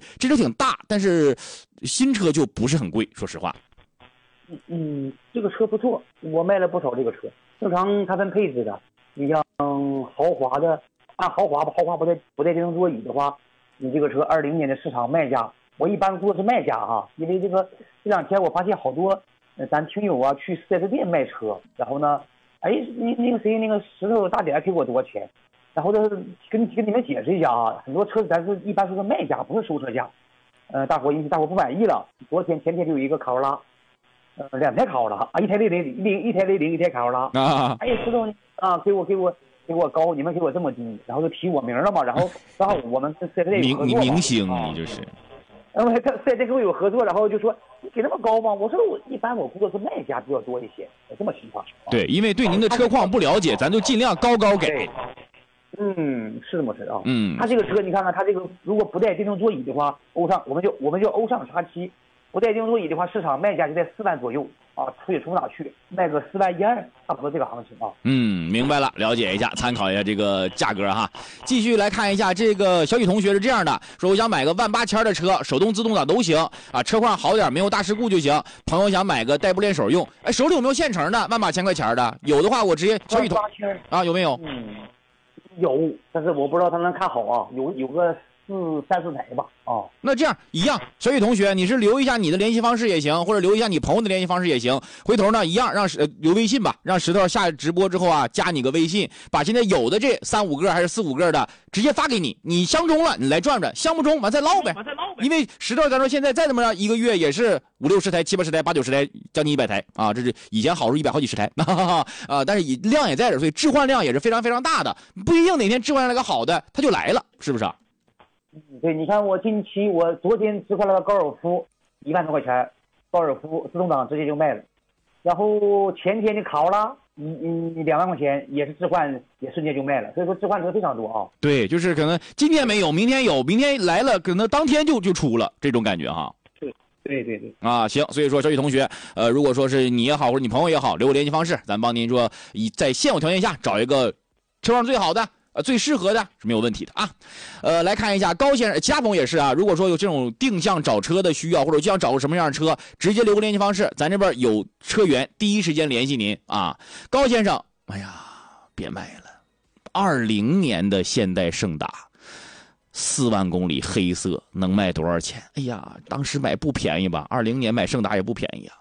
这车挺大，但是新车就不是很贵，说实话。 这个车不错，我卖了不少这个车。正常它分配置的，你像豪华的，按豪华吧，豪华不带电动座椅的话，你这个车20年的市场卖价，我一般做的是卖价哈，因为这两天我发现好多咱听友啊去 4S 店卖车，然后呢，哎，那个谁那个石头大点给我多少钱？然后呢，跟你们解释一下啊，很多车子咱是一般说是卖价，不是收车价。大伙不满意了。前天就有一个卡罗拉，2台卡罗拉啊，一台雷凌，一台卡罗拉啊。 哎，石头啊，给我高，你们给我这么低，然后就提我名了嘛，然后我们是 4S 店有合作嘛， 明星你就是。 他 4S 店跟我有合作，然后就说你给那么高吗？我说一般我工作是卖家比较多一些，有这么情况。 对，因为对您的车况不了解，咱就尽量高给。 是这么事啊。他这个车你看看，他这个如果不带电动座椅的话，我们叫欧尚X7，不带电动座椅的话，市场卖价就在4万左右啊，出也出不哪去，卖个4万1、2，差不多这个行情啊。 明白了，了解一下，参考一下这个价格哈。继续来看一下，这个小雨同学是这样的，说我想买个18000的车，手动自动挡都行啊，车况好点，没有大事故就行。朋友想买个代步练手用，哎，手里有没有现成的18000块钱的？有的话我直接小雨同啊，有没有？ 有，但是我不知道他能看好啊，有个3、4台吧啊。 那这样一样，小雨同学，你是留一下你的联系方式也行，或者留一下你朋友的联系方式也行。回头呢，一样让留微信吧，让石头下直播之后啊，加你个微信，把现在有的这3、5个还是4、5个的直接发给你，你相中了你来转转，相不中完再唠呗。因为石头咱说现在再这么着一个月也是5、60台、7、80台、8、90台，将近100台啊，这是以前好时候100好几十台啊，但是量也在这，所以置换量也是非常非常大的，不一定哪天置换来个好的他就来了，是不是啊？ 对，你看我昨天置换了个高尔夫1万多块钱，高尔夫自动挡直接就卖了，然后前天的卡罗拉2万块钱也是置換，也瞬间就卖了，所以说置换车非常多啊。 对，就是可能今天没有，明天有，明天来了，可能当天就出了这种感觉哈。 对啊，行，所以说小雨同学，如果说是你也好，或者你朋友也好，留个联系方式，咱帮您说在现有条件下找一个车况最好的。最适合的是没有问题的啊。来看一下高先生，其他朋友也是啊。如果说有这种定向找车的需要，或者就想找个什么样的车，直接留个联系方式，咱这边有车源第一时间联系您啊。高先生，哎呀，别卖了，20年的现代胜达，4万公里黑色，能卖多少钱？哎呀，当时买不便宜吧？20年买胜达也不便宜啊。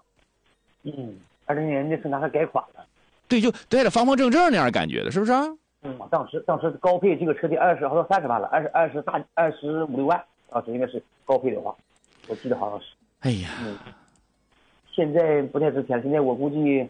20年的胜达还改款了。 对，就带着方方正正那样感觉的，是不是啊？ 当时高配这个车得20好像30万了，25、6万啊，这应该是高配的话，我记得好像是。 哎呀， 现在不太值钱，现在我估计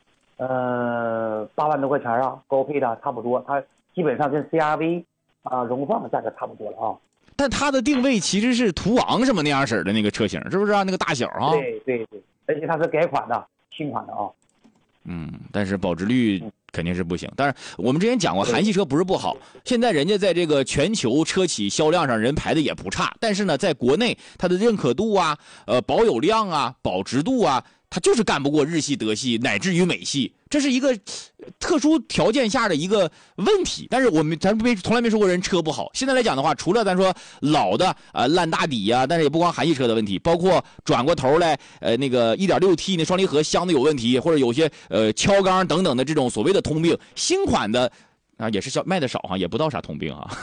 ，8万多块钱啊，高配的差不多，它基本上跟 CR-V 啊、荣放的价格差不多了啊。 但它的定位其实是途昂什么那样式的那个车型，是不是啊？那个大小啊？ 对，而且它是改款的，新款的啊。 但是保值率肯定是不行。但是我们之前讲过，韩系车不是不好，现在人家在这个全球车企销量上人排的也不差，但是呢，在国内它的认可度啊、保有量啊、保值度啊，它就是干不过日系、德系乃至于美系，这是一个特殊条件下的一个问题。但是咱从来没说过人车不好。现在来讲的话，除了咱说老的烂大底呀，但是也不光韩系车的问题，包括转过头来那个 1.6T 那双离合箱子有问题，或者有些敲缸等等的这种所谓的通病，新款的啊也是卖的少哈，也不到啥通病哈。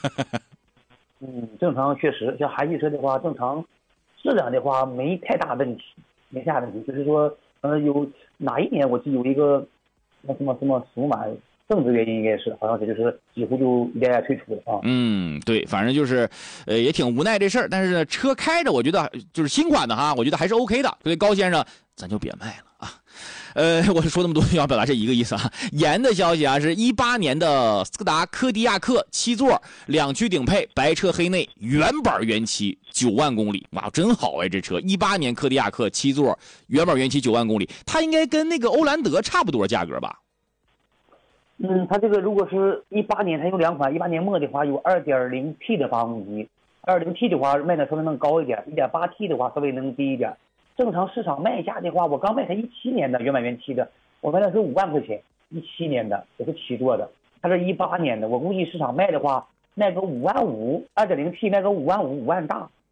正常确实，像韩系车的话，正常质量的话没太大问题，就是说有哪一年我记得有一个什么属马政治原因，应该是好像是就是几乎就一代退出了啊。 对，反正就是也挺无奈这事儿，但是呢车开着我觉得就是新款的哈，我觉得还是 OK 的。所以高先生咱就别卖了啊。我说那么多要表达这一个意思啊。延的消息啊，是18年的斯柯达柯迪亚克7座2驱顶配，白车黑内，原版原漆，9万公里，哇，真好哎！这车18年柯迪亚克7座原版原漆9万公里，它应该跟那个欧蓝德差不多价格吧？ 它这个如果是18年，它有2款，18年末的话有 2.0T 的发动机， 2.0T 的话卖的稍微能高一点， 1.8T 的话稍微能低一点。正常市场卖价的话，我刚卖它17年的原版原漆的，我卖的是5万块钱，17年的也是7座的，它是18年的，我估计市场卖的话卖个5万5， 2.0T 卖个5万5，5万大，